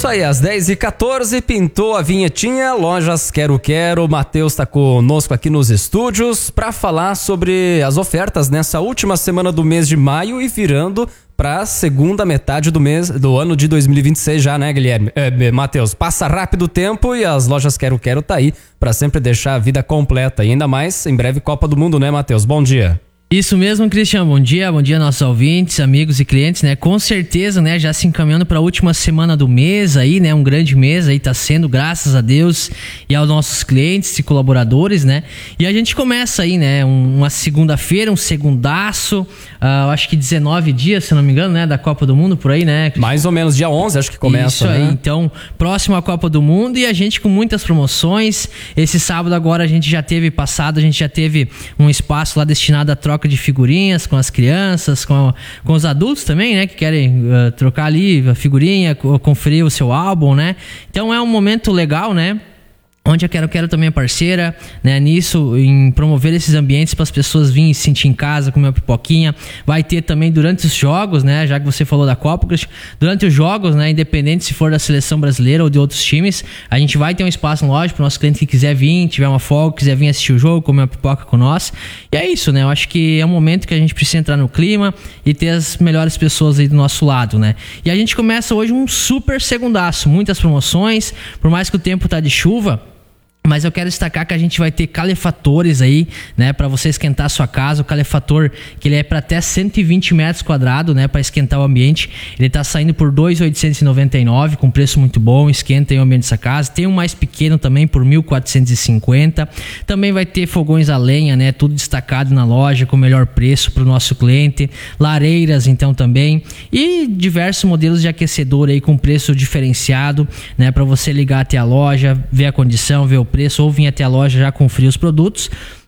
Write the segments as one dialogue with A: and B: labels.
A: isso aí, às 10h14, pintou a vinhetinha, Lojas Quero Quero. O Matheus tá conosco aqui nos estúdios para falar sobre as ofertas nessa última semana do mês de maio e virando para a segunda metade do ano de 2026 já, né, Guilherme? Matheus, passa rápido o tempo e as Lojas Quero Quero tá aí para sempre deixar a vida completa. E ainda mais, em breve, Copa do Mundo, né, Matheus? Bom dia.
B: Isso mesmo, Christian, bom dia nossos ouvintes, amigos e clientes, né, com certeza, né, já se encaminhando para a última semana do mês aí, né, um grande mês aí tá sendo, graças a Deus e aos nossos clientes e colaboradores, né, e a gente começa aí, né, uma segunda-feira, um segundaço, acho que 19 dias, se não me engano, né, da Copa do Mundo, por aí, né, Christian?
A: Mais ou menos, dia 11 acho que começa,
B: isso aí,
A: né?
B: Então, próximo à Copa do Mundo e a gente com muitas promoções. Esse sábado agora a gente já teve um espaço lá destinado à troca de figurinhas com as crianças, com os adultos também, né, que querem trocar ali a figurinha, conferir o seu álbum, né? Então é um momento legal, né? Onde a Quero Quero também é parceira, né, nisso, em promover esses ambientes para as pessoas virem se sentir em casa, comer uma pipoquinha. Vai ter também durante os jogos, né, já que você falou da Copa, durante os jogos, né, independente se for da seleção brasileira ou de outros times, a gente vai ter um espaço no loja para o nosso cliente que quiser vir, tiver uma folga, quiser vir assistir o jogo, comer uma pipoca com nós. E é isso, né, eu acho que é um momento que a gente precisa entrar no clima e ter as melhores pessoas aí do nosso lado, né. E a gente começa hoje um super segundaço, muitas promoções, por mais que o tempo tá de chuva. Mas eu quero destacar que a gente vai ter calefatores aí, né, para você esquentar a sua casa. O calefator, que ele é para até 120 metros quadrados, né, para esquentar o ambiente. Ele tá saindo por 2.899, com preço muito bom, esquenta aí o ambiente dessa casa. Tem um mais pequeno também por 1.450. Também vai ter fogões a lenha, né, tudo destacado na loja com o melhor preço para o nosso cliente. Lareiras, então, também. E diversos modelos de aquecedor aí com preço diferenciado, né, para você ligar até a loja, ver a condição, ver o preço ou vir até a loja já conferir os produtos,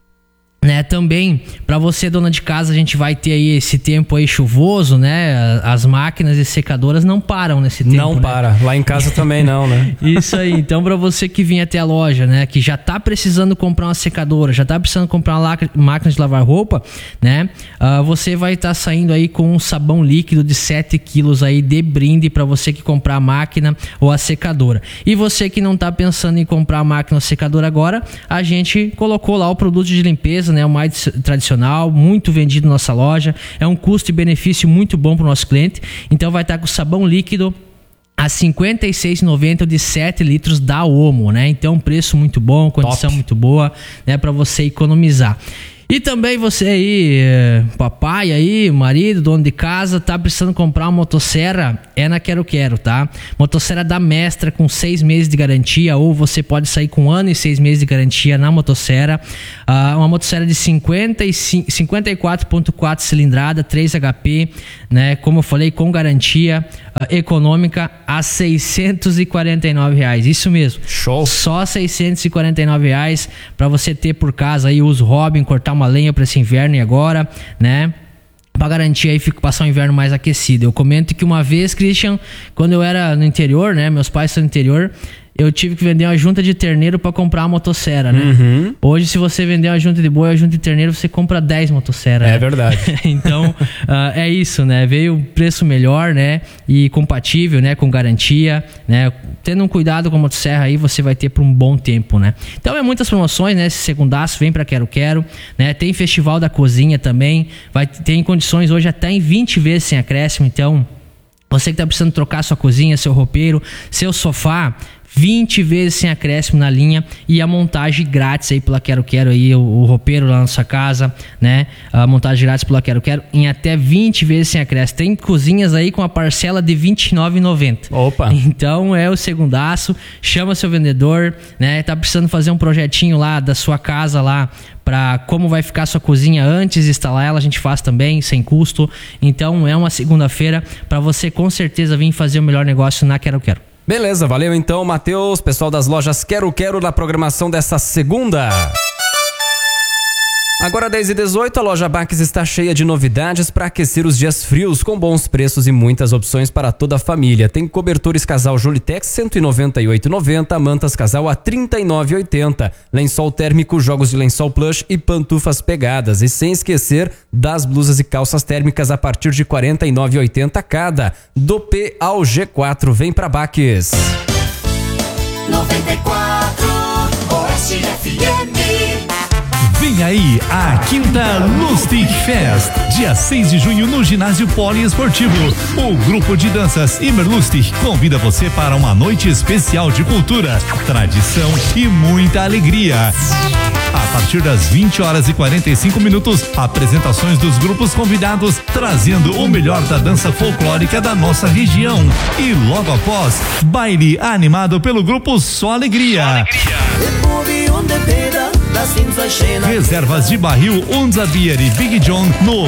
B: né? Também para você, dona de casa, a gente vai ter aí esse tempo aí chuvoso, né? As máquinas e secadoras não param nesse tempo.
A: Não, né? Para, lá em casa também não, né?
B: Isso aí, então para você que vem até a loja, né, que já tá precisando comprar uma secadora, já tá precisando comprar uma máquina de lavar roupa, né, você vai estar saindo aí com um sabão líquido de 7 quilos aí de brinde para você que comprar a máquina ou a secadora. E você que não tá pensando em comprar a máquina ou a secadora agora, a gente colocou lá o produto de limpeza, né, o mais tradicional, muito vendido na nossa loja, é um custo e benefício muito bom para o nosso cliente. Então vai estar com sabão líquido a R$ 56,90 de 7 litros da Omo, né? Então preço muito bom, condição muito boa, né, para você economizar. E também você aí, papai aí, marido, dono de casa, tá precisando comprar uma motosserra, é na Quero Quero, tá? Motosserra da Mestra com 6 meses de garantia, ou você pode sair com 1 ano e 6 meses de garantia na motosserra. Uma motosserra de 54.4 cilindrada, 3 HP, né? Como eu falei, com garantia econômica a R$ 649. Isso mesmo. Show. Só R$ 649 para você ter por casa aí uso Robin, cortar uma lenha para esse inverno e agora, né? Pra garantir aí passar um inverno mais aquecido. Eu comento que uma vez, Christian, quando eu era no interior, né? Meus pais são no interior, eu tive que vender uma junta de terneiro para comprar uma motosserra, né? Uhum. Hoje, se você vender uma junta de boi, uma junta de terneiro, você compra 10 motosserras.
A: É verdade.
B: Então, é isso, né? Veio preço melhor, né? E compatível, né? Com garantia, né? Tendo um cuidado com a motosserra aí, você vai ter por um bom tempo, né? Então, é muitas promoções, né? Esse segundaço vem pra Quero Quero, né? Tem Festival da Cozinha também. Tem condições hoje até em 20 vezes sem acréscimo. Então, você que tá precisando trocar sua cozinha, seu roupeiro, seu sofá, 20 vezes sem acréscimo na linha e a montagem grátis aí pela Quero Quero aí, o roupeiro lá na sua casa, né? A montagem grátis pela Quero Quero em até 20 vezes sem acréscimo. Tem cozinhas aí com a parcela de R$ 29,90. Opa! Então é o segundaço, chama seu vendedor, né? Tá precisando fazer um projetinho lá da sua casa lá para como vai ficar a sua cozinha antes de instalar ela, a gente faz também, sem custo. Então é uma segunda-feira para você com certeza vir fazer o melhor negócio na Quero Quero.
A: Beleza, valeu então, Matheus, pessoal das lojas Quero Quero na programação dessa segunda. Agora 10h18, a loja Baques está cheia de novidades para aquecer os dias frios, com bons preços e muitas opções para toda a família. Tem cobertores casal Julitex R$ 198,90, mantas casal a R$ 39,80, lençol térmico, jogos de lençol plush e pantufas pegadas. E sem esquecer das blusas e calças térmicas a partir de R$ 49,80 cada. Do P ao G4, vem pra Baques.
C: 94 Oeste FM.
D: Vem aí a quinta Lustig Fest, dia 6 de junho no ginásio poliesportivo. O grupo de danças Immer Lustig convida você para uma noite especial de cultura, tradição e muita alegria. A partir das 20h45, apresentações dos grupos convidados, trazendo o melhor da dança folclórica da nossa região. E logo após, baile animado pelo grupo Só Alegria. Reservas de barril Unza Beer e Big John no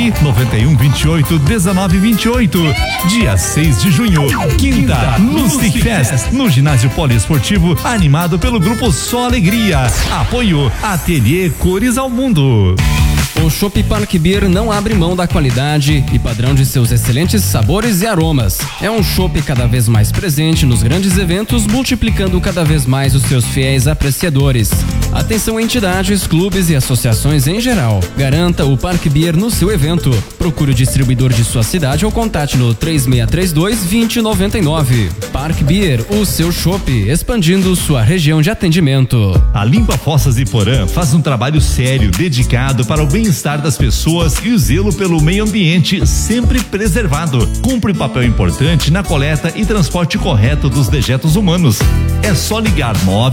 D: 991281928. Dia 6 de junho, quinta Lustig Fest no ginásio poliesportivo, animado pelo grupo Só Alegria. Apoio Ateliê Cores ao Mundo.
A: O Chopp Park Beer não abre mão da qualidade e padrão de seus excelentes sabores e aromas. É um chopp cada vez mais presente nos grandes eventos, multiplicando cada vez mais os seus fiéis apreciadores. Atenção entidades, clubes e associações em geral. Garanta o Park Beer no seu evento. Procure o distribuidor de sua cidade ou contate no 3632-2099. Park Beer, o seu chopp, expandindo sua região de atendimento.
D: A Limpa Fossas Iporã faz um trabalho sério, dedicado para o bem-estar das pessoas e o zelo pelo meio ambiente sempre preservado. Cumpre papel importante na coleta e transporte correto dos dejetos humanos. É só ligar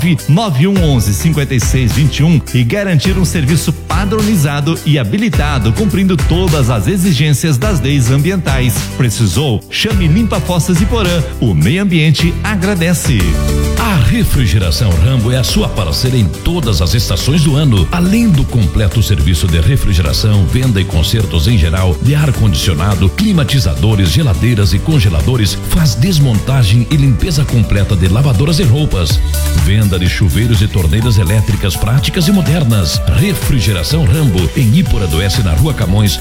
D: 99111-5621 e garantir um serviço padronizado e habilitado, cumprindo todas as exigências das leis ambientais. Precisou? Chame Limpa Fossas Iporã. O meio ambiente agradece.
E: A Refrigeração Rambo é a sua parceira em todas as estações do ano. Além do completo serviço de refrigeração, venda e consertos em geral, de ar-condicionado, climatizadores, geladeiras e congeladores, faz desmontagem e limpeza completa de lavadoras e roupas. Venda de chuveiros e torneiras elétricas práticas e modernas. Refrigeração Rambo, em Ípora do Oeste, na Rua Camões,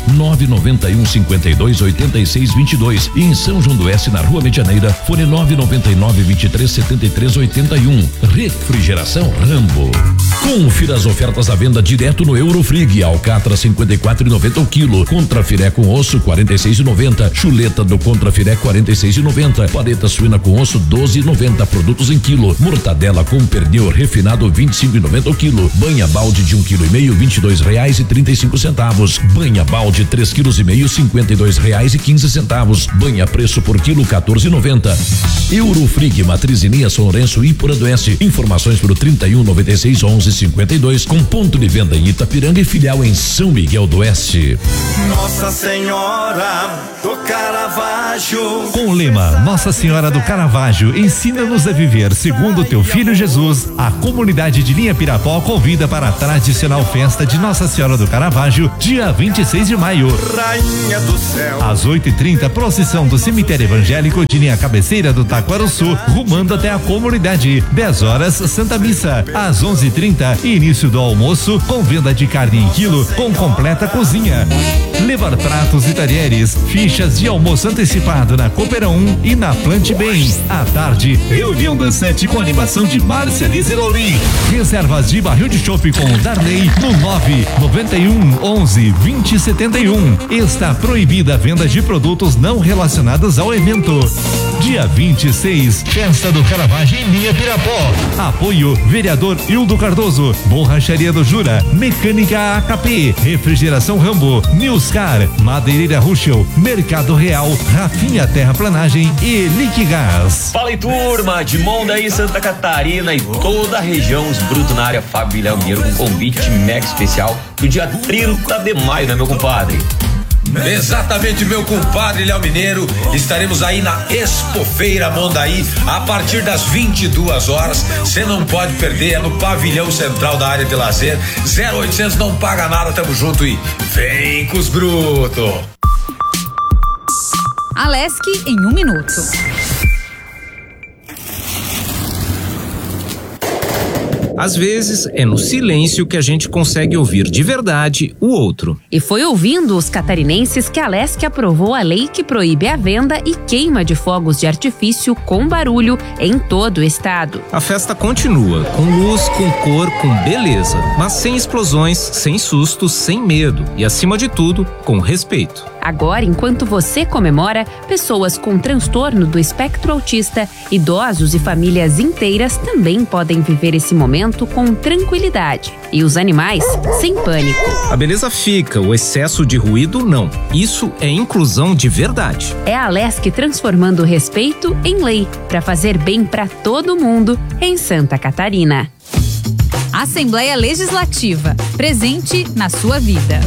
E: 991-52-86-22 e em São João do Oeste, na Rua Medianeira, fone 999-23-73-81. Refrigeração Rambo. Confira as ofertas à venda direto no Eurofrig. Alcatra 54,90 o quilo, contrafilé com osso 46,90, chuleta do contrafilé 46,90, paleta suína com osso 12,90, produtos em quilo, mortadela com pernil refinado 25,90 o quilo, banha balde de 1,5 kg R$22,35, banha balde 3,5 kg R$52,15, banha preço por quilo R$14,90. Eurofrig, Matriz Inia, São Lourenço, Ípora do Oeste. Informações pelo 31961152, com ponto de venda em Itapiranga e filial em São Miguel do Oeste.
C: Nossa Senhora do Caravaggio.
D: Com o lema Nossa Senhora do Caravaggio, ensina-nos a viver segundo o teu filho Jesus, a comunidade de Linha Pirapó convida para a tradicional festa de Nossa Senhora do Caravaggio, dia 26 de maio.
C: Rainha do céu.
D: Às 8h30, procissão do cemitério evangélico de Linha Cabeceira do Taquaruçu, rumando até a comunidade. 10 horas, Santa Missa. Às 11h30, início do almoço, com venda de carne em quilo, com completa cozinha. Levar pratos e talheres, fichas de almoço antecipado na Coopera 1 e na Plante Bem. À tarde, reunião dançante com animação de Márcia Lizeroli. Reservas de barril de chopp com o Darley no 991112071. Está proibida a venda de produtos não relacionados ao evento. Dia 26, Festa do Caravaggio em Linha Pirapó. Apoio vereador Hildo Cardoso, Borracharia do Jura, Mecânica AKP, Refrigeração Rambo, Newscar, Madeireira Ruschel, Mercado Real, Rafinha Terraplanagem e Liquigás.
F: Fala aí, turma de Mondaí, Santa Catarina e toda a região, os bruto na área, Fábio Léo Mineiro, com convite mega especial do dia 30 de maio, né, meu compadre?
G: Exatamente, meu compadre Léo Mineiro. Estaremos aí na Expofeira Mondaí a partir das 22 horas. Você não pode perder, é no pavilhão central da área de lazer. 0800, não paga nada, tamo junto e vem com os brutos.
H: Alesc em 1 minuto. Às vezes, é no silêncio que a gente consegue ouvir de verdade o outro.
I: E foi ouvindo os catarinenses que a Alesc aprovou a lei que proíbe a venda e queima de fogos de artifício com barulho em todo o estado.
H: A festa continua, com luz, com cor, com beleza, mas sem explosões, sem sustos, sem medo e, acima de tudo, com respeito.
I: Agora, enquanto você comemora, pessoas com transtorno do espectro autista, idosos e famílias inteiras também podem viver esse momento com tranquilidade. E os animais, sem pânico.
H: A beleza fica, o excesso de ruído não. Isso é inclusão de verdade.
I: É a Alesc transformando o respeito em lei, para fazer bem para todo mundo em Santa Catarina.
J: Assembleia Legislativa, presente na sua vida.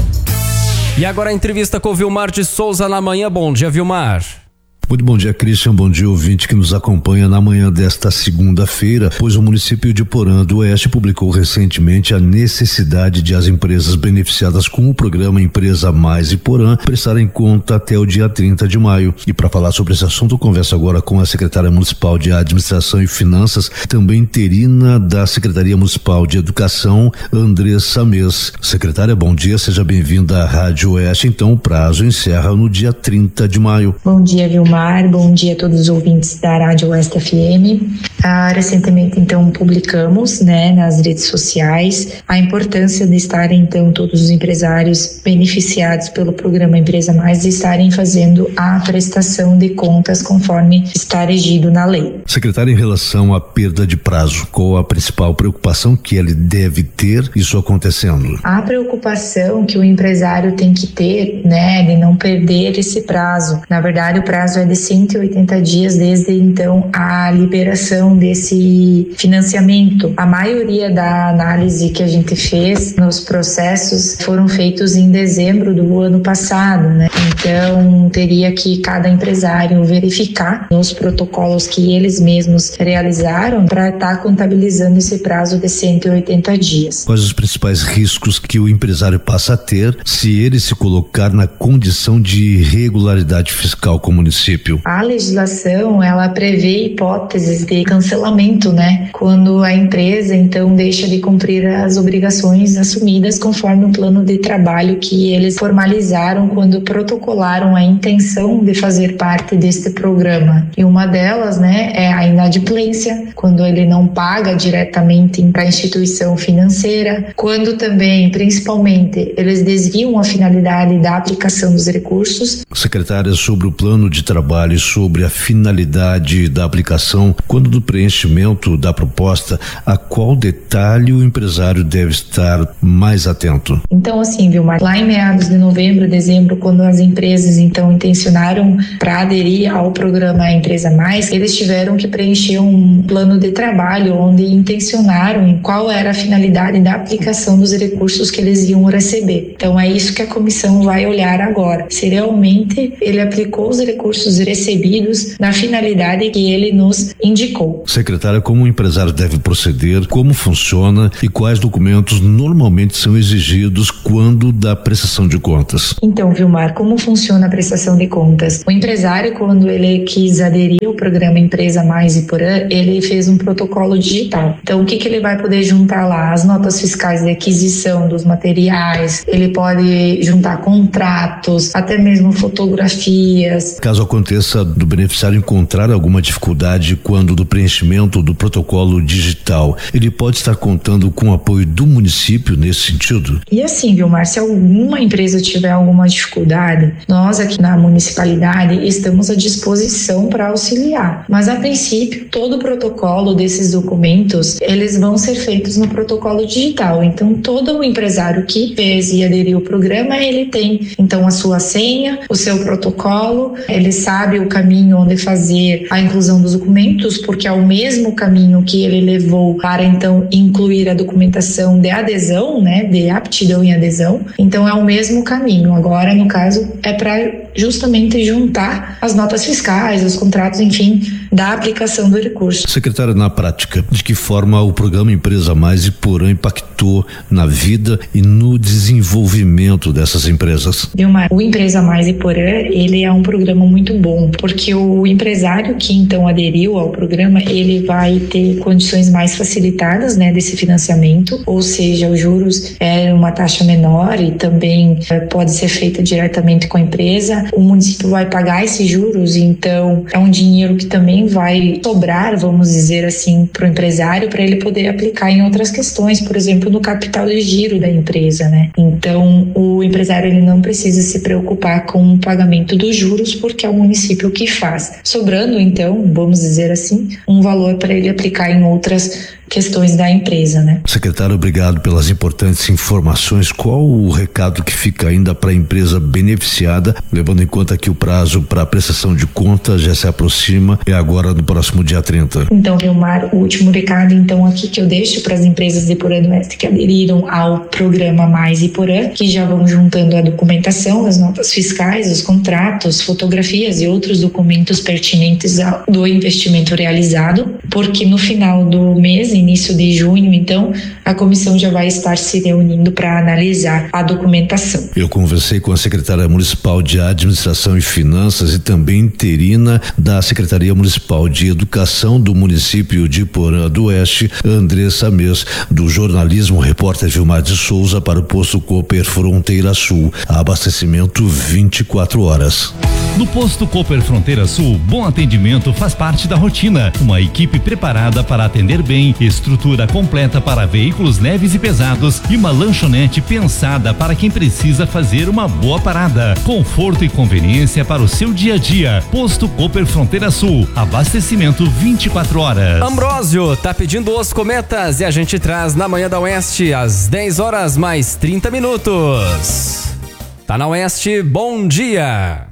A: E agora a entrevista com o Vilmar de Souza na manhã. Bom dia, Vilmar.
K: Muito bom dia, Christian. Bom dia, ouvinte que nos acompanha na manhã desta segunda-feira, pois o município de Porã do Oeste publicou recentemente a necessidade de as empresas beneficiadas com o programa Empresa Mais e Porã prestarem conta até o dia 30 de maio. E para falar sobre esse assunto, eu converso agora com a secretária municipal de Administração e Finanças, também interina da Secretaria Municipal de Educação, Andressa Mês. Secretária, bom dia, seja bem-vinda à Rádio Oeste. Então, o prazo encerra no dia 30 de maio.
L: Bom dia, Vilmar. Bom dia a todos os ouvintes da Rádio Oeste FM. Recentemente, então, publicamos, nas redes sociais a importância de estarem, então, todos os empresários beneficiados pelo programa Empresa Mais de estarem fazendo a prestação de contas conforme está regido na lei.
K: Secretária, em relação à perda de prazo, qual a principal preocupação que ele deve ter isso acontecendo?
L: A preocupação que o empresário tem que ter, de não perder esse prazo. Na verdade, o prazo é de 180 dias desde então a liberação desse financiamento. A maioria da análise que a gente fez nos processos foram feitos em dezembro do ano passado, Então teria que cada empresário verificar nos protocolos que eles mesmos realizaram para estar contabilizando esse prazo de 180 dias.
K: Quais os principais riscos que o empresário passa a ter se ele se colocar na condição de irregularidade fiscal com o município?
L: A legislação, ela prevê hipóteses de cancelamento, quando a empresa, então, deixa de cumprir as obrigações assumidas conforme o plano de trabalho que eles formalizaram quando protocolaram a intenção de fazer parte deste programa. E uma delas, é a inadimplência, quando ele não paga diretamente para a instituição financeira, quando também, principalmente, eles desviam a finalidade da aplicação dos recursos.
K: Secretária, sobre o plano de trabalho e sobre a finalidade da aplicação, quando do preenchimento da proposta, a qual detalhe o empresário deve estar mais atento?
L: Então, assim, Vilmar, lá em meados de novembro, dezembro, quando as empresas, então, intencionaram para aderir ao programa Empresa Mais, eles tiveram que preencher um plano de trabalho onde intencionaram qual era a finalidade da aplicação dos recursos que eles iam receber. Então, é isso que a comissão vai olhar agora. Se realmente ele aplicou os recursos recebidos na finalidade que ele nos indicou.
K: Secretária, como o empresário deve proceder, como funciona e quais documentos normalmente são exigidos quando da prestação de contas?
L: Então, Vilmar, como funciona a prestação de contas? O empresário, quando ele quis aderir ao programa Empresa Mais e Porã, ele fez um protocolo digital. Então, o que ele vai poder juntar lá? As notas fiscais de aquisição dos materiais, ele pode juntar contratos, até mesmo fotografias.
K: Caso aconteça do beneficiário encontrar alguma dificuldade quando do preenchimento do protocolo digital, ele pode estar contando com o apoio do município nesse sentido?
L: E assim, Vilmar, se alguma empresa tiver alguma dificuldade, nós aqui na municipalidade estamos à disposição para auxiliar. Mas a princípio, todo o protocolo desses documentos, eles vão ser feitos no protocolo digital. Então, todo o empresário que fez e aderiu ao programa, ele tem então a sua senha, o seu protocolo, ele sabe o caminho onde fazer a inclusão dos documentos, porque é o mesmo caminho que ele levou para então incluir a documentação de adesão, de aptidão e adesão. Então é o mesmo caminho. Agora, no caso, é para justamente juntar as notas fiscais, os contratos, enfim, da aplicação do recurso.
K: Secretária, na prática, de que forma o programa Empresa Mais e Porã impactou na vida e no desenvolvimento dessas empresas?
L: Vilmar, o Empresa Mais e Porã, ele é um programa muito bom, porque o empresário que então aderiu ao programa, ele vai ter condições mais facilitadas, né, desse financiamento, ou seja, os juros é uma taxa menor e também pode ser feita diretamente com a empresa. O município vai pagar esses juros, então é um dinheiro que também vai sobrar, vamos dizer assim, para o empresário, para ele poder aplicar em outras questões, por exemplo, no capital de giro da empresa, né? Então, o empresário ele não precisa se preocupar com o pagamento dos juros, porque é o município que faz. Sobrando, então, vamos dizer assim, um valor para ele aplicar em outras questões da empresa, né?
K: Secretário, obrigado pelas importantes informações. Qual o recado que fica ainda para a empresa beneficiada, levando em conta que o prazo para a prestação de contas já se aproxima, é agora no próximo dia 30?
L: Então, Vilmar, o último recado então aqui que eu deixo para as empresas de Iporã do Oeste que aderiram ao programa Mais Iporã, que já vão juntando a documentação, as notas fiscais, os contratos, fotografias e outros documentos pertinentes do investimento realizado, porque no final do mês, início de junho, então, a comissão já vai estar se reunindo para analisar a documentação.
K: Eu conversei com a secretária municipal de Administração e Finanças e também interina da Secretaria Municipal de Educação do município de Iporã do Oeste, Andressa Mes, do jornalismo repórter Vilmar de Souza para o Posto Cooper Fronteira Sul. Abastecimento 24 horas.
D: No Posto Cooper Fronteira Sul, bom atendimento faz parte da rotina. Uma equipe preparada para atender bem, estrutura completa para veículos leves e pesados e uma lanchonete pensada para quem precisa fazer uma boa parada. Conforto e conveniência para o seu dia a dia. Posto Cooper Fronteira Sul, abastecimento 24 horas.
A: Ambrósio tá pedindo os cometas e a gente traz na Manhã da Oeste às 10 horas mais 30 minutos. Tá na Oeste, bom dia!